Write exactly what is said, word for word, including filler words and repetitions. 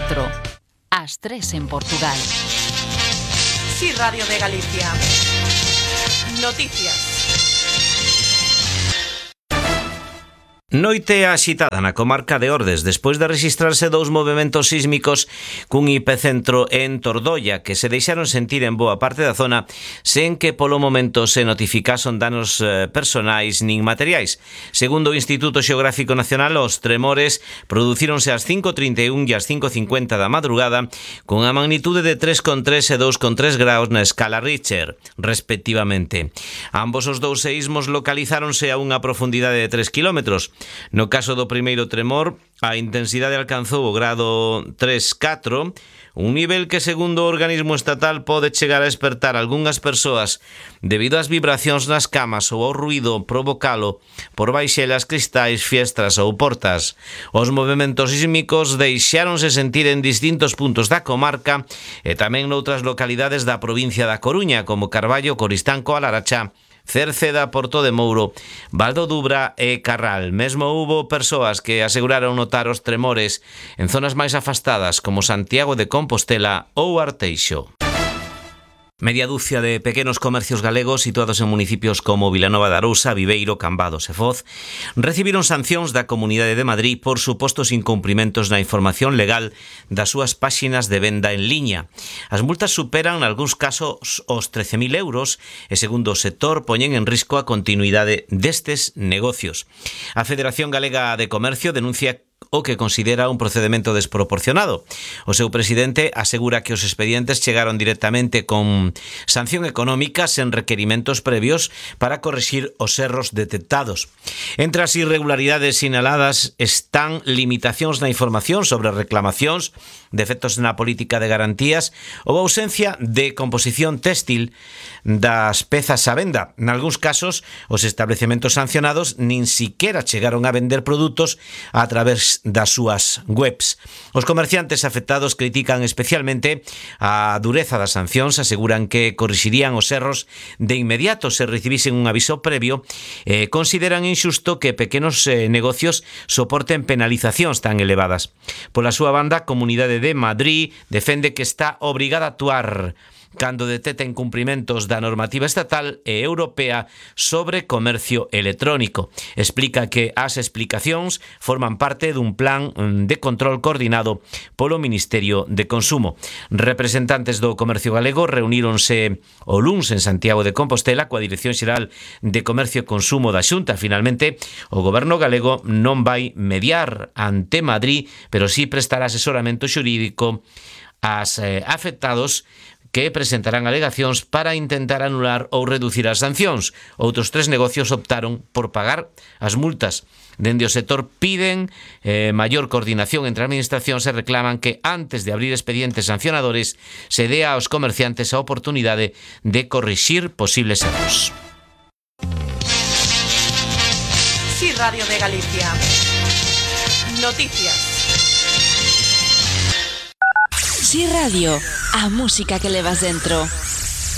catro, ás tres en Portugal. Sí, Radio de Galicia. Noticias. Noite axitada na comarca de Ordes despois de registrarse dous movementos sísmicos cun epicentro en Tordoia que se deixaron sentir en boa parte da zona sen que polo momento se notificason danos eh, personais nin materiais. Segundo o Instituto Xeográfico Nacional, os tremores producíronse ás cinco trinta e un e ás cinco cincuenta da madrugada con a magnitude de tres coma tres e dous coma tres graus na escala Richter, respectivamente. Ambos os dous seísmos localizáronse a unha profundidade de tres kilómetros. No caso do primeiro tremor, a intensidade alcanzou o grado tres catro, un nivel que, segundo o organismo estatal, pode chegar a despertar algunhas persoas debido ás vibracións nas camas ou ao ruído provocalo por baixelas, cristais, fiestras ou portas. Os movementos sísmicos deixáronse sentir en distintos puntos da comarca e tamén noutras localidades da provincia da Coruña, como Carballo, Coristanco, Alarachá, Cerceda, Porto de Mouro, Val do Dubra e Carral. Mesmo hubo persoas que aseguraron notar os tremores en zonas máis afastadas como Santiago de Compostela ou Arteixo. Media dúcia de pequenos comercios galegos situados en municipios como Vilanova de Arousa, Viveiro, Cambados e Foz recibiron sancións da Comunidade de Madrid por supostos incumprimentos na información legal das súas páxinas de venda en liña. As multas superan, nalgúns casos, os trece mil euros e, segundo o sector, poñen en risco a continuidade destes negocios. A Federación Galega de Comercio denuncia o que considera un procedemento desproporcionado. O seu presidente asegura que os expedientes chegaron directamente con sanción económica sen requerimentos previos para corrixir os erros detectados. Entre as irregularidades sinaladas están limitacións na información sobre reclamacións, defectos na política de garantías ou ausencia de composición téxtil das pezas á venda. Nalgúns casos, os establecementos sancionados nin siquiera chegaron a vender produtos a través das súas webs. Os comerciantes afectados critican especialmente a dureza das sancións, aseguran que corrixirían os erros de inmediato se recibisen un aviso previo e consideran inxusto que pequenos eh, negocios soporten penalizacións tan elevadas. Pola súa banda, a Comunidade de Madrid defende que está obrigada a actuar cando detecta incumprimentos da normativa estatal e europea sobre comercio electrónico. Explica que as explicacións forman parte dun plan de control coordinado polo Ministerio de Consumo. Representantes do comercio galego reuníronse o luns en Santiago de Compostela coa Dirección Xeral de Comercio e Consumo da Xunta. Finalmente, o goberno galego non vai mediar ante Madrid, pero sí prestará asesoramento xurídico ás eh, afectados que presentarán alegacións para intentar anular ou reducir as sancións. Outros tres negocios optaron por pagar as multas. Dende o sector piden eh, maior coordinación entre administracións e reclaman que antes de abrir expedientes sancionadores se dé aos comerciantes a oportunidade de corrixir posibles erros. Sí, Radio de Galicia. Noticias. Sí Radio, a música que levas dentro.